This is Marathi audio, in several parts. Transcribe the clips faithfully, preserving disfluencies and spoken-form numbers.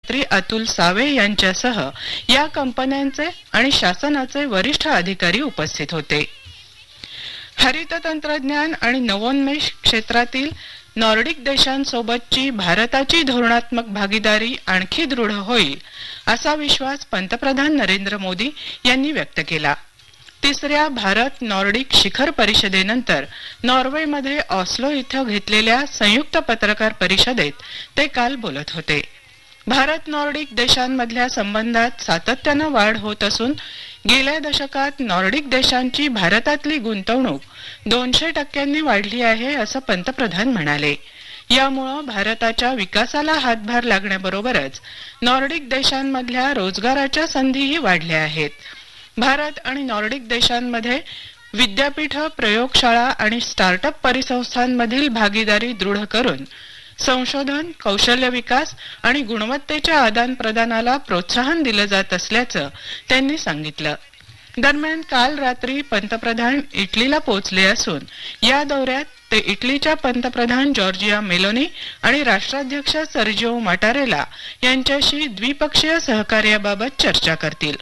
शास्त्री अतुल सावे यांच्यासह या कंपन्यांचे आणि शासनाचे वरिष्ठ अधिकारी उपस्थित होते. हरित तंत्रज्ञान आणि नवोन्मेष क्षेत्रातील नॉर्डिक देशांसोबतची भारताची धोरणात्मक भागीदारी आणखी दृढ होईल असा विश्वास पंतप्रधान नरेंद्र मोदी यांनी व्यक्त केला. तिसऱ्या भारत नॉर्डिक शिखर परिषदेनंतर नॉर्वेमध्ये ऑस्लो इथं घेतलेल्या संयुक्त पत्रकार परिषदेत ते काल बोलत होते. भारत नॉर्डिक देशांमधल्या संबंधात सातत्यानं वाढ होत असून गेल्या दशकात नॉर्डिक देशांची भारतातली गुंतवणूक दोनशे टक्क्यांनी वाढली आहे असं पंतप्रधान म्हणाले. यामुळे भारताच्या विकासाला हातभार लागण्याबरोबरच नॉर्डिक देशांमधल्या रोजगाराच्या संधीही वाढल्या आहेत. भारत आणि नॉर्डिक देशांमध्ये विद्यापीठ, प्रयोगशाळा आणि स्टार्टअप परिसंस्थांमधील भागीदारी दृढ करून संशोधन, कौशल्य विकास आणि गुणवत्तेच्या आदान प्रदानाला प्रोत्साहन दिलं जात असल्याचं त्यांनी सांगितलं. दरम्यान काल रात्री पंतप्रधान इटलीला पोहोचले असून या दौऱ्यात ते इटलीच्या पंतप्रधान जॉर्जिया मेलोनी आणि राष्ट्राध्यक्ष सर्जिओ माटारेला यांच्याशी द्विपक्षीय सहकार्याबाबत चर्चा करतील.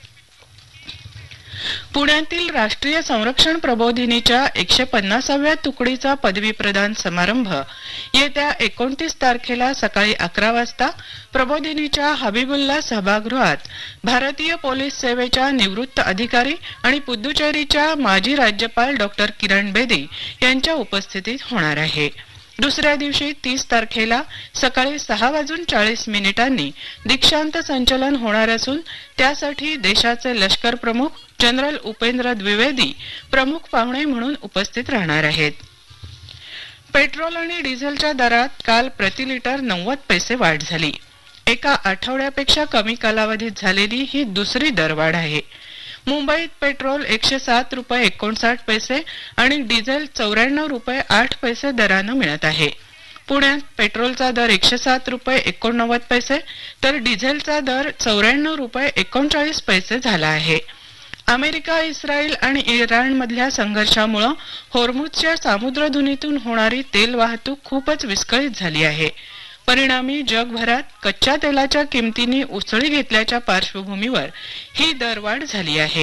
पुण्यातील राष्ट्रीय संरक्षण प्रबोधिनीच्या एकशे पन्नासाव्या तुकडीचा पदवी प्रदान समारंभ येत्या एकोणतीस तारखेला सकाळी अकरा वाजता प्रबोधिनीच्या हबीबुल्ला सभागृहात भारतीय पोलीस सेवेच्या निवृत्त अधिकारी आणि पुदुचेरीच्या माजी राज्यपाल डॉक्टर किरण बेदी यांच्या उपस्थितीत होणार आहे. दुसऱ्या दिवशी तीस तारखेला सकाळी सहा वाजून चाळीस मिनिटांनी दीक्षांत संचलन होणार असून त्यासाठी देशाचे लष्कर प्रमुख जनरल उपेंद्र द्विवेदी प्रमुख पाहुणे म्हणून उपस्थित राहणार आहेत. पेट्रोल आणि डिझेलच्या दरात काल प्रति लिटर नव्वद पैसे वाढ झाली. एका आठवड्यापेक्षा कमी कालावधीत झालेली ही दुसरी दरवाढ आहे. मुंबईत पेट्रोल एकशे सात रुपये एकोणसाठ पैसे आणि डिझेल चौऱ्याण्णव रुपये आठ पैसे दरानं मिळत आहे. पुण्यात पेट्रोलचा दर एकशे सात रुपये एकोणनव्वद पैसे तर डिझेलचा दर चौऱ्याण्णव रुपये एकोणचाळीस पैसे झाला आहे. अमेरिका, इस्रायल आणि इराणमधल्या संघर्षामुळे होर्मुझच्या सामुद्रधुनीतून होणारी तेल वाहतूक खूपच विस्कळीत झाली आहे. परिणामी जगभरात कच्च्या तेलाच्या किमतींनी उसळी घेतल्याच्या पार्श्वभूमीवर ही दरवाढ झाली आहे.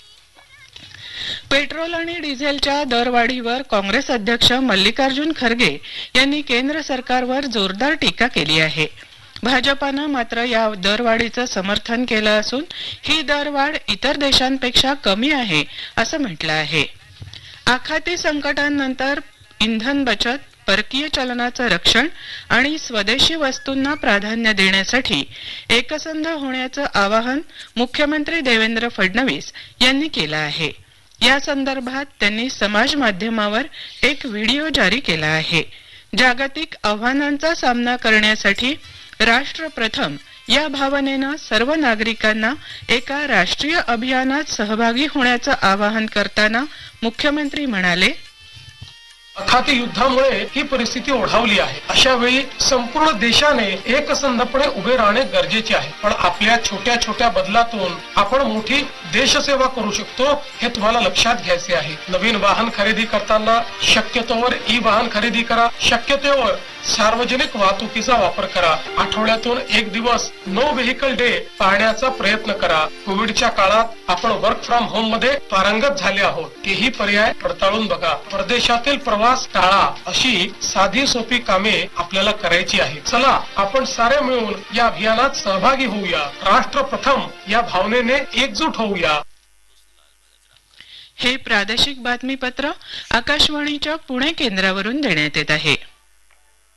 पेट्रोल आणि डिझेलच्या दरवाढीवर काँग्रेस अध्यक्ष मल्लिकार्जुन खरगे यांनी केंद्र सरकारवर जोरदार टीका केली आहे. भाजपानं मात्र या दरवाढीचं समर्थन केलं असून ही दरवाढ इतर देशांपेक्षा कमी आहे असं म्हटलं आहे. आखाती संकटांनंतर इंधन बचत, परकीय चलनाचं रक्षण आणि स्वदेशी वस्तूंना प्राधान्य देण्यासाठी एकसंध होण्याचं आवाहन मुख्यमंत्री देवेंद्र फडणवीस यांनी केलं आहे. या संदर्भात त्यांनी समाज माध्यमावर एक व्हिडिओ जारी केला आहे. जागतिक आव्हानांचा सामना करण्यासाठी राष्ट्र प्रथम या भावनेनं सर्व नागरिकांना एका राष्ट्रीय अभियानात सहभागी होण्याचं आवाहन करताना मुख्यमंत्री म्हणाले, अखाती युद्धामुळे ही परिस्थिती ओढावली आहे. अशा वेळी संपूर्ण देशाने एकसंधपणे उभे राहणे गरजेचे आहे. पण आपल्या छोट्या छोट्या बदलातून आपण मोठी देशसेवा करू शकतो हे तुम्हाला लक्षात घ्यायचे आहे. नवीन वाहन खरेदी करताना शक्यतोवर ई वाहन खरेदी करा. शक्यतोवर सार्वजनिक वाहतुकीचा वापर करा. आठवड्यातून एक दिवस नो व्हेकल डे पाळण्याचा प्रयत्न करा. कोविडच्या काळात आपण वर्क फ्रॉम होम मध्ये पारंगत झाले आहोत. तेही पर्याय पडताळून बघा. परदेशातील प्रवास टाळा. अशी साधी सोपी कामे आपल्याला करायची आहे. चला आपण सारे मिळून या अभियानात सहभागी होऊया. राष्ट्र प्रथम या भावनेने एकजूट होऊया. हे प्रादेशिक बातमीपत्र आकाशवाणीच्या पुणे केंद्रावरून देण्यात येत आहे.